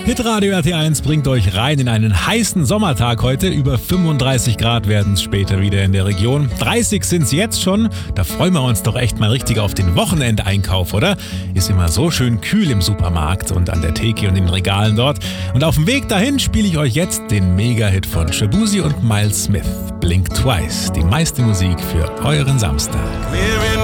Hitradio RT1 bringt euch rein in einen heißen Sommertag heute. Über 35 Grad werden es später wieder in der Region. 30 sind es jetzt schon. Da freuen wir uns doch echt mal richtig auf den Wochenendeinkauf, oder? Ist immer so schön kühl im Supermarkt und an der Theke und in den Regalen dort. Und auf dem Weg dahin spiele ich euch jetzt den Mega-Hit von Shaboozey und Miles Smith. Blink Twice, die meiste Musik für euren Samstag.